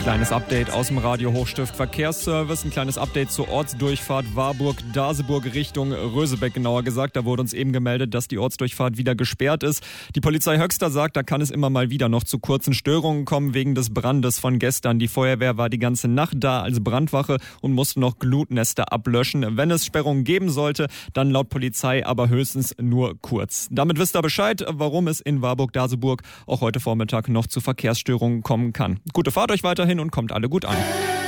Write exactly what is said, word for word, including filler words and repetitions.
Kleines Update aus dem Radio Hochstift Verkehrsservice, ein kleines Update zur Ortsdurchfahrt Warburg-Daseburg Richtung Rösebeck, genauer gesagt. Da wurde uns eben gemeldet, dass die Ortsdurchfahrt wieder gesperrt ist. Die Polizei Höxter sagt, da kann es immer mal wieder noch zu kurzen Störungen kommen wegen des Brandes von gestern. Die Feuerwehr war die ganze Nacht da als Brandwache und musste noch Glutnester ablöschen. Wenn es Sperrungen geben sollte, dann laut Polizei aber höchstens nur kurz. Damit wisst ihr Bescheid, warum es in Warburg-Daseburg auch heute Vormittag noch zu Verkehrsstörungen kommen kann. Gute Fahrt euch weiterhin und kommt alle gut an.